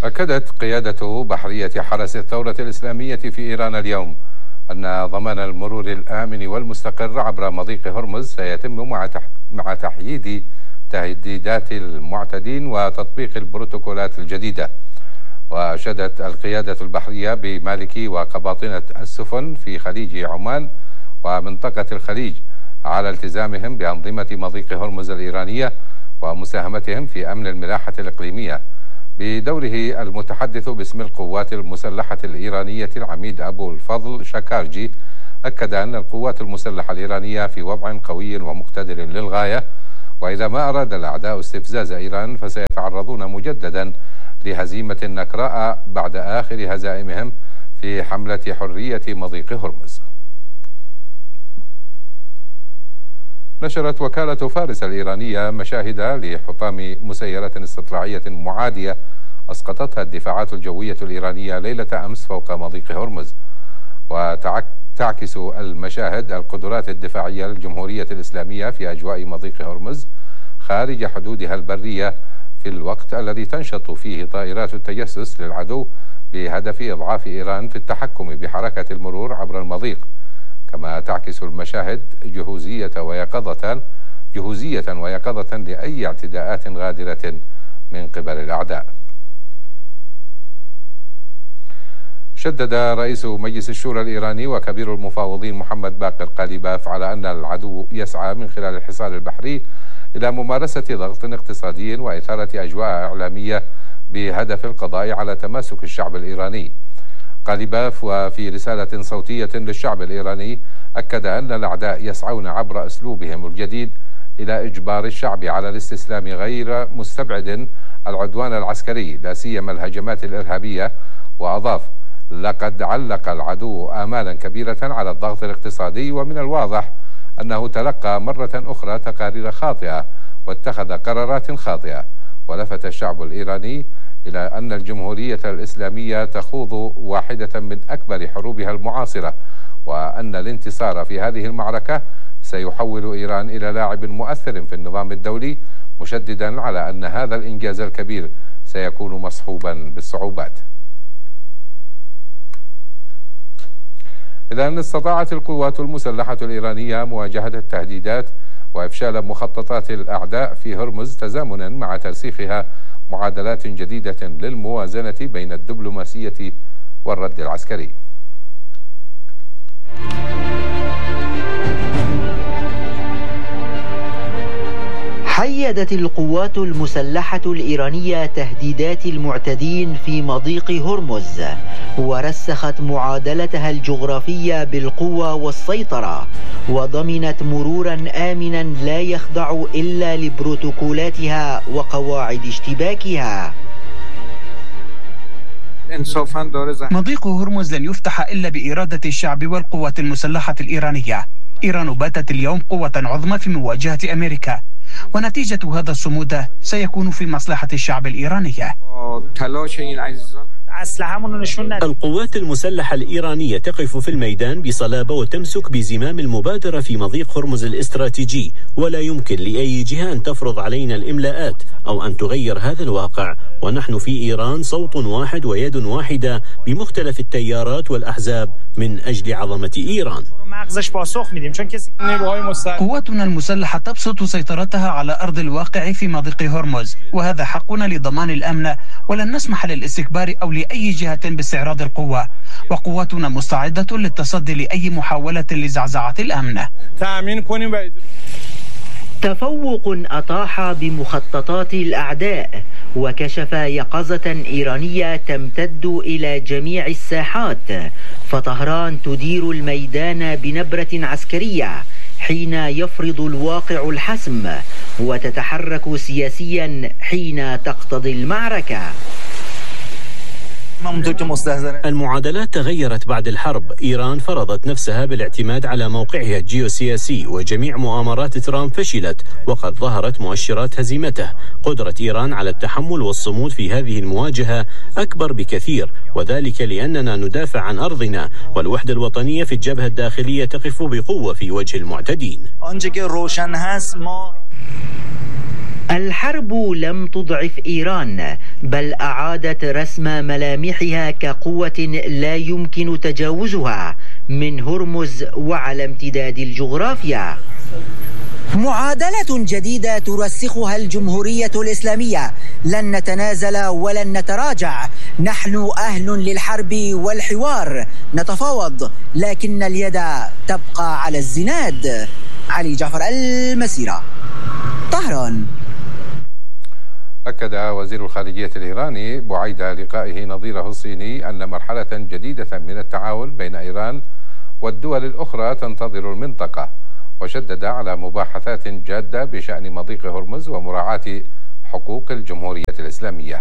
أكدت قيادة بحرية حرس الثورة الإسلامية في إيران اليوم أن ضمان المرور الآمن والمستقر عبر مضيق هرمز سيتم مع تحييد تهديدات المعتدين وتطبيق البروتوكولات الجديدة. وأشادت القيادة البحرية بمالكي وقباطنة السفن في خليج عمان ومنطقة الخليج على التزامهم بأنظمة مضيق هرمز الإيرانية ومساهمتهم في أمن الملاحة الإقليمية. بدوره المتحدث باسم القوات المسلحة الإيرانية العميد أبو الفضل شكارجي أكد أن القوات المسلحة الإيرانية في وضع قوي ومقتدر للغاية، وإذا ما أراد الأعداء استفزاز إيران فسيتعرضون مجددا لهزيمة نكراء بعد آخر هزائمهم في حملة حرية مضيق هرمز. نشرت وكالة فارس الإيرانية مشاهد لحطام مسيرة استطلاعية معادية أسقطتها الدفاعات الجوية الإيرانية ليلة أمس فوق مضيق هرمز. وتعكس المشاهد القدرات الدفاعية للجمهورية الإسلامية في أجواء مضيق هرمز خارج حدودها البرية في الوقت الذي تنشط فيه طائرات التجسس للعدو بهدف إضعاف إيران في التحكم بحركة المرور عبر المضيق. كما تعكس المشاهد جهوزية ويقظة لأي اعتداءات غادرة من قبل الأعداء. شدد رئيس مجلس الشورى الإيراني وكبير المفاوضين محمد باقر قاليباف على أن العدو يسعى من خلال الحصار البحري إلى ممارسة ضغط اقتصادي وإثارة أجواء إعلامية بهدف القضاء على تماسك الشعب الإيراني. قاليباف وفي رسالة صوتية للشعب الإيراني أكد أن الأعداء يسعون عبر أسلوبهم الجديد إلى إجبار الشعب على الاستسلام غير مستبعد العدوان العسكري لا سيما الهجمات الإرهابية. وأضاف: لقد علق العدو آمالا كبيرة على الضغط الاقتصادي، ومن الواضح أنه تلقى مرة أخرى تقارير خاطئة واتخذ قرارات خاطئة. ولفت الشعب الإيراني إلى أن الجمهورية الإسلامية تخوض واحدة من أكبر حروبها المعاصرة، وأن الانتصار في هذه المعركة سيحول إيران إلى لاعب مؤثر في النظام الدولي، مشددا على أن هذا الإنجاز الكبير سيكون مصحوبا بالصعوبات. إذا استطاعت القوات المسلحة الإيرانية مواجهة التهديدات وإفشال مخططات الأعداء في هرمز تزامنا مع ترسيخها معادلات جديدة للموازنة بين الدبلوماسية والرد العسكري. حيدت القوات المسلحة الإيرانية تهديدات المعتدين في مضيق هرمز، ورسخت معادلتها الجغرافية بالقوة والسيطرة، وضمنت مرورا آمنا لا يخضع إلا لبروتوكولاتها وقواعد اشتباكها. مضيق هرمز لن يفتح إلا بإرادة الشعب والقوات المسلحة الإيرانية. إيران باتت اليوم قوة عظمى في مواجهة أمريكا، ونتيجة هذا الصمود سيكون في مصلحة الشعب الإيراني. القوات المسلحة الإيرانية تقف في الميدان بصلابة وتمسك بزمام المبادرة في مضيق هرمز الاستراتيجي، ولا يمكن لأي جهة أن تفرض علينا الإملاءات أو أن تغير هذا الواقع. ونحن في إيران صوت واحد ويد واحدة بمختلف التيارات والأحزاب من أجل عظمة إيران. قواتنا المسلحة تبسط سيطرتها على أرض الواقع في مضيق هرمز، وهذا حقنا لضمان الأمن، ولن نسمح للاستكبار أو لأي جهة باستعراض القوة، وقواتنا مستعدة للتصدي لأي محاولة لزعزعة الأمن. تفوق أطاح بمخططات الأعداء، وكشف يقظة إيرانية تمتد إلى جميع الساحات، فطهران تدير الميدان بنبرة عسكرية حين يفرض الواقع الحسم، وتتحرك سياسيا حين تقتضي المعركة. المعادلات تغيرت بعد الحرب. إيران فرضت نفسها بالاعتماد على موقعها الجيوسياسي، وجميع مؤامرات ترامب فشلت وقد ظهرت مؤشرات هزيمته. قدرة إيران على التحمل والصمود في هذه المواجهة أكبر بكثير، وذلك لأننا ندافع عن أرضنا، والوحدة الوطنية في الجبهة الداخلية تقف بقوة في وجه المعتدين. الحرب لم تضعف إيران، بل أعادت رسم ملامحها كقوة لا يمكن تجاوزها من هرمز وعلى امتداد الجغرافيا. معادلة جديدة ترسخها الجمهورية الإسلامية، لن نتنازل ولن نتراجع، نحن أهل للحرب والحوار، نتفاوض لكن اليد تبقى على الزناد. علي جعفر، المسيرة، طهران. أكد وزير الخارجية الإيراني بعيد لقائه نظيره الصيني أن مرحلة جديدة من التعاون بين إيران والدول الأخرى تنتظر المنطقة، وشدد على مباحثات جادة بشأن مضيق هرمز ومراعاة حقوق الجمهورية الإسلامية.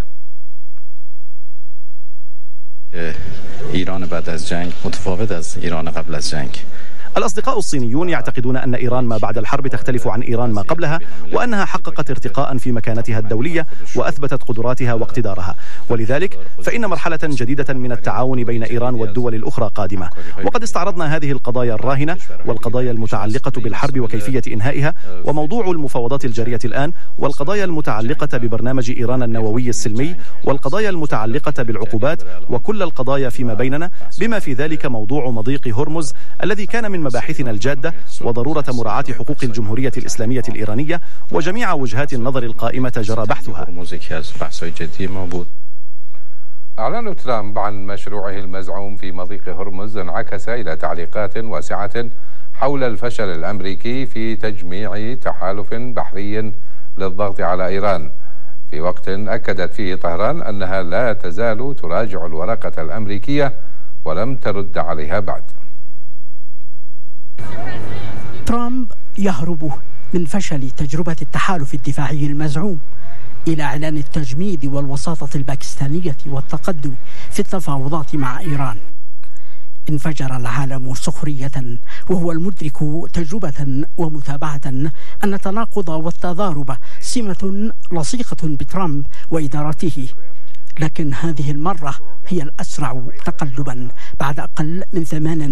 إيران بعد از جنگ متفاوت از إيران قبل از جنگ. الأصدقاء الصينيون يعتقدون أن إيران ما بعد الحرب تختلف عن إيران ما قبلها، وأنها حققت ارتقاء في مكانتها الدولية وأثبتت قدراتها واقتدارها، ولذلك فإن مرحلة جديدة من التعاون بين إيران والدول الأخرى قادمة. وقد استعرضنا هذه القضايا الراهنة والقضايا المتعلقة بالحرب وكيفية إنهائها وموضوع المفاوضات الجارية الآن، والقضايا المتعلقة ببرنامج إيران النووي السلمي، والقضايا المتعلقة بالعقوبات، وكل القضايا فيما بيننا، بما في ذلك موضوع مضيق هرمز الذي كان من مباحثنا الجادة، وضرورة مراعاة حقوق الجمهورية الإسلامية الإيرانية وجميع وجهات النظر القائمة جرى بحثها. أعلان ترامب عن مشروعه المزعوم في مضيق هرمز انعكس إلى تعليقات واسعة حول الفشل الأمريكي في تجميع تحالف بحري للضغط على إيران، في وقت أكدت فيه طهران أنها لا تزال تراجع الورقة الأمريكية ولم ترد عليها بعد. ترامب يهرب من فشل تجربة التحالف الدفاعي المزعوم إلى إعلان التجميد والوساطة الباكستانية والتقدم في التفاوضات مع إيران. انفجر العالم سخرية وهو المدرك تجربة ومتابعة أن التناقض والتضارب سمة لصيقة بترامب وإدارته، لكن هذه المرة هي الأسرع تقلبا بعد أقل من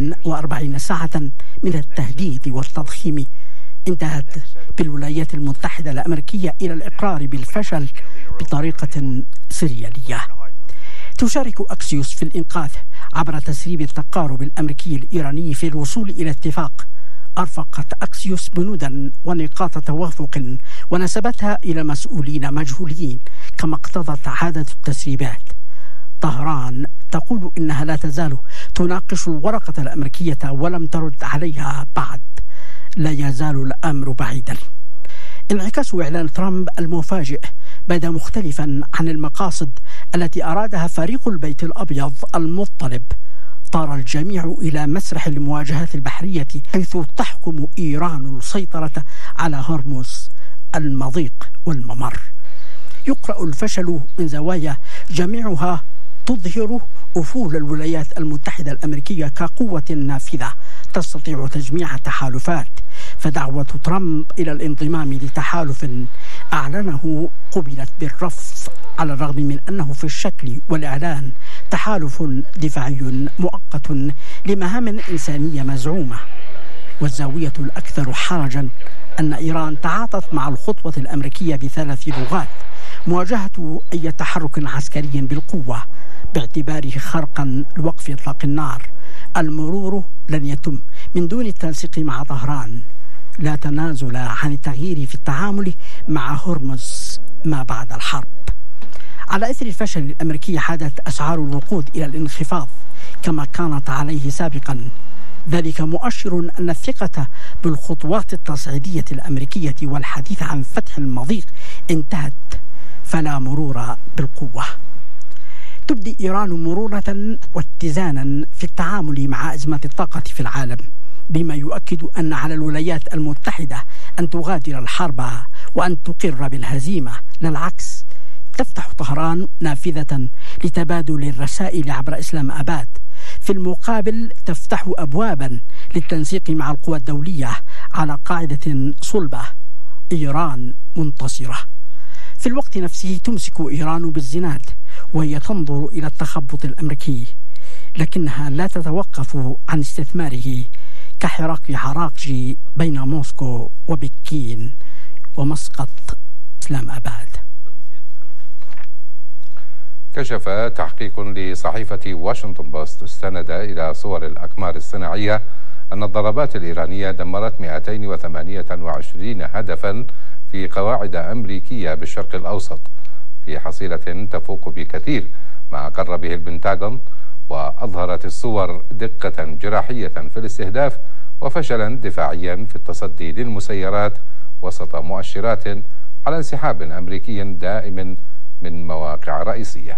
48 ساعة من التهديد والتضخيم انتهت بالولايات المتحدة الأمريكية إلى الإقرار بالفشل بطريقة سريالية. تشارك أكسيوس في الإنقاذ عبر تسريب التقارب الأمريكي الإيراني في الوصول إلى اتفاق. أرفقت أكسيوس بنودا ونقاط توافق ونسبتها إلى مسؤولين مجهولين كما اقتضت عادة التسريبات. طهران تقول إنها لا تزال تناقش الورقة الأمريكية ولم ترد عليها بعد. لا يزال الأمر بعيدا. انعكاس إعلان ترامب المفاجئ بدا مختلفا عن المقاصد التي أرادها فريق البيت الأبيض المضطرب. طار الجميع إلى مسرح المواجهات البحرية حيث تحكم إيران السيطرة على هرمز المضيق والممر. يقرأ الفشل من زوايا جميعها تظهر أفول الولايات المتحدة الأمريكية كقوة نافذة تستطيع تجميع تحالفات، فدعوة ترامب إلى الانضمام لتحالف أعلنه قبلت بالرفض على الرغم من أنه في الشكل والإعلان تحالف دفاعي مؤقت لمهام إنسانية مزعومة. والزاوية الأكثر حرجا أن إيران تعاطت مع الخطوة الأمريكية ب3 لغات: مواجهة أي تحرك عسكري بالقوة باعتباره خرقا لوقف إطلاق النار، المرور لن يتم من دون التنسيق مع طهران، لا تنازل عن التغيير في التعامل مع هرمز ما بعد الحرب. على إثر الفشل الأمريكي عادت أسعار الوقود إلى الانخفاض كما كانت عليه سابقا، ذلك مؤشر أن الثقة بالخطوات التصعيدية الأمريكية والحديث عن فتح المضيق انتهت، فلا مرور بالقوة. تبدي إيران مرونة واتزانا في التعامل مع أزمة الطاقة في العالم، بما يؤكد أن على الولايات المتحدة أن تغادر الحرب وأن تقر بالهزيمة، لا العكس. تفتح طهران نافذة لتبادل الرسائل عبر إسلام آباد، في المقابل تفتح أبوابا للتنسيق مع القوى الدولية على قاعدة صلبة: إيران منتصرة. في الوقت نفسه تمسك إيران بالزناد وهي تنظر إلى التخبط الأمريكي، لكنها لا تتوقف عن استثماره كحراك عراقجي بين موسكو وبكين ومسقط إسلام أباد. كشف تحقيق لصحيفة واشنطن بوست استند إلى صور الأقمار الصناعية أن الضربات الإيرانية دمرت 228 هدفا في قواعد أمريكية بالشرق الأوسط في حصيلة تفوق بكثير ما أقر به البنتاغون، وأظهرت الصور دقة جراحية في الاستهداف وفشلا دفاعيا في التصدي للمسيرات وسط مؤشرات على انسحاب أمريكي دائم من مواقع رئيسية.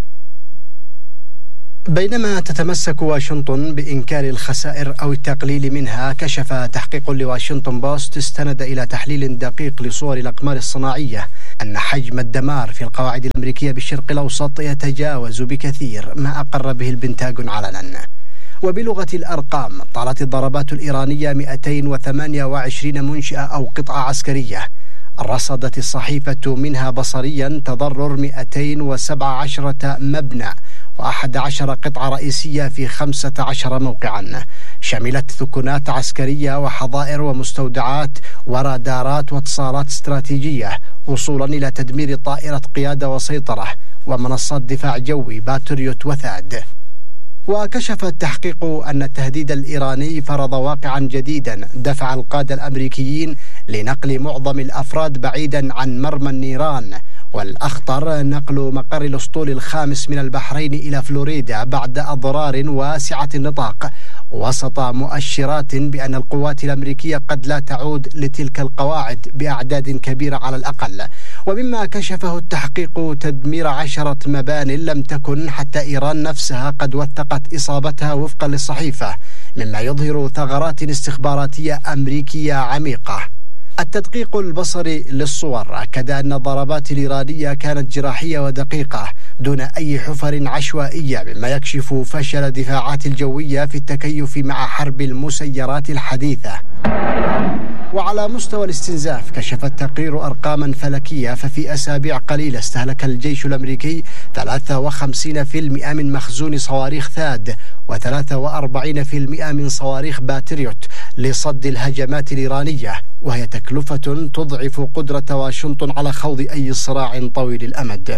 بينما تتمسك واشنطن بإنكار الخسائر أو التقليل منها، كشف تحقيق لواشنطن بوست استند إلى تحليل دقيق لصور الأقمار الصناعية أن حجم الدمار في القواعد الأمريكية بالشرق الأوسط يتجاوز بكثير ما أقر به البنتاغون علنا. وبلغة الأرقام، طالت الضربات الإيرانية 228 منشأة أو قطعة عسكرية. رصدت الصحيفة منها بصريا تضرر 217 مبنى و11 قطعة رئيسية في 15 موقعا، شملت ثكنات عسكرية وحظائر ومستودعات ورادارات واتصالات استراتيجية، وصولا إلى تدمير طائرة قيادة وسيطرة ومنصات دفاع جوي باتريوت وثاد. وكشف التحقيق أن التهديد الإيراني فرض واقعا جديدا دفع القادة الأمريكيين لنقل معظم الأفراد بعيدا عن مرمى النيران، والأخطر نقل مقر الأسطول الخامس من البحرين إلى فلوريدا بعد أضرار واسعة النطاق، وسط مؤشرات بأن القوات الأمريكية قد لا تعود لتلك القواعد بأعداد كبيرة على الأقل. ومما كشفه التحقيق تدمير 10 مبان لم تكن حتى إيران نفسها قد وثقت إصابتها وفقا للصحيفة، مما يظهر ثغرات استخباراتية أمريكية عميقة. التدقيق البصري للصور أكد أن الضربات الإيرانية كانت جراحية ودقيقة دون أي حفر عشوائية، مما يكشف فشل الدفاعات الجوية في التكيف مع حرب المسيرات الحديثة. وعلى مستوى الاستنزاف، كشف التقرير أرقاما فلكية، ففي أسابيع قليلة استهلك الجيش الأمريكي 53% من مخزون صواريخ ثاد و43% من صواريخ باتريوت لصد الهجمات الإيرانية، وهي تكلفة تضعف قدرة واشنطن على خوض أي صراع طويل الأمد.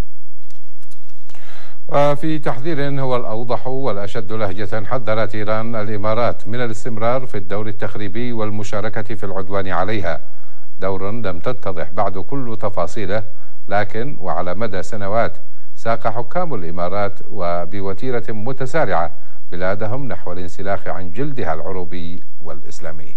وفي تحذير هو الأوضح والأشد لهجة، حذرت إيران الإمارات من الاستمرار في الدور التخريبي والمشاركة في العدوان عليها، دور لم تتضح بعد كل تفاصيله، لكن وعلى مدى سنوات ساق حكام الإمارات وبوتيرة متسارعة بلادهم نحو الانسلاخ عن جلدها العروبي والإسلامي.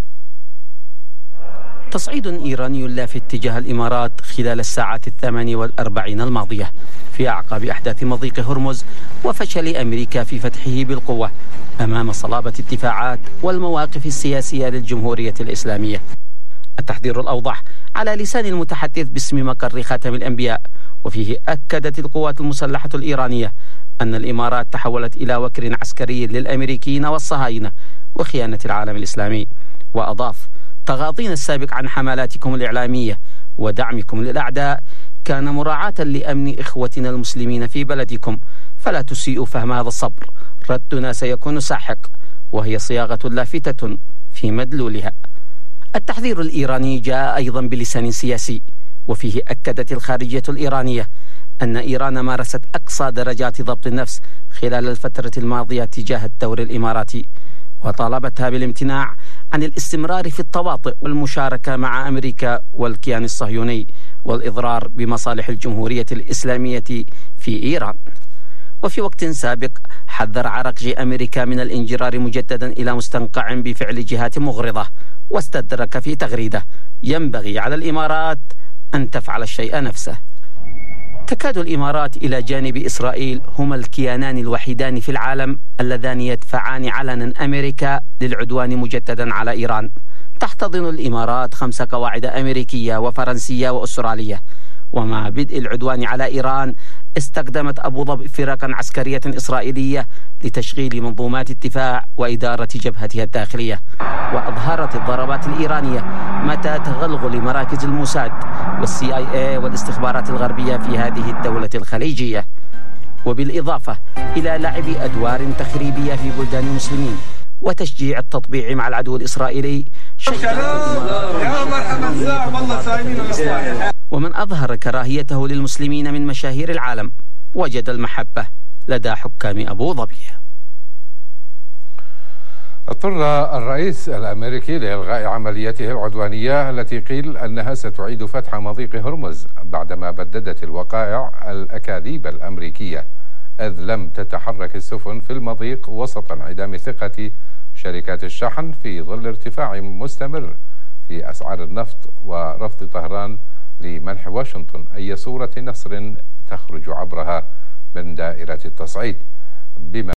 تصعيد إيراني لافت اتجاه الإمارات خلال الساعات 48 الماضية في أعقاب أحداث مضيق هرمز وفشل أمريكا في فتحه بالقوة أمام صلابة الدفاعات والمواقف السياسية للجمهورية الإسلامية. التحذير الأوضح على لسان المتحدث باسم مقر خاتم الأنبياء، وفيه أكدت القوات المسلحة الإيرانية أن الإمارات تحولت إلى وكر عسكري للأمريكيين والصهاينة وخيانة العالم الإسلامي، وأضاف: تغاضينا السابق عن حملاتكم الإعلامية ودعمكم للأعداء كان مراعاة لأمن إخوتنا المسلمين في بلدكم، فلا تسيئوا فهم هذا الصبر، ردنا سيكون ساحق، وهي صياغة لافتة في مدلولها. التحذير الإيراني جاء أيضا بلسان سياسي، وفيه أكدت الخارجية الإيرانية أن إيران مارست أقصى درجات ضبط النفس خلال الفترة الماضية تجاه الدور الإماراتي، وطالبتها بالامتناع عن الاستمرار في التواطؤ والمشاركة مع أمريكا والكيان الصهيوني والإضرار بمصالح الجمهورية الإسلامية في إيران. وفي وقت سابق حذر عرقجي أمريكا من الانجرار مجددا إلى مستنقع بفعل جهات مغرضة، واستدرك في تغريده: ينبغي على الإمارات أن تفعل الشيء نفسه. تكاد الإمارات إلى جانب إسرائيل هما الكيانان الوحيدان في العالم اللذان يدفعان علنا أمريكا للعدوان مجددا على إيران. تحتضن الإمارات 5 قواعد أمريكية وفرنسية وأسترالية، ومع بدء العدوان على إيران استخدمت أبو ظبي فرقا عسكرية إسرائيلية لتشغيل منظومات الدفاع وإدارة جبهتها الداخلية. وأظهرت الضربات الإيرانية متى تغلغل مراكز الموساد والCIA والاستخبارات الغربية في هذه الدولة الخليجية، وبالإضافة إلى لعب أدوار تخريبية في بلدان المسلمين وتشجيع التطبيع مع العدو الإسرائيلي. ومن أظهر كراهيته للمسلمين من مشاهير العالم وجد المحبة لدى حكام أبو ظبي. اضطر الرئيس الأمريكي لإلغاء عمليته العدوانية التي قيل أنها ستعيد فتح مضيق هرمز بعدما بددت الوقائع الأكاذيب الأمريكية، إذ لم تتحرك السفن في المضيق وسط انعدام ثقة شركات الشحن في ظل ارتفاع مستمر في أسعار النفط ورفض طهران لمنح واشنطن أي صورة نصر تخرج عبرها من دائرة التصعيد، بما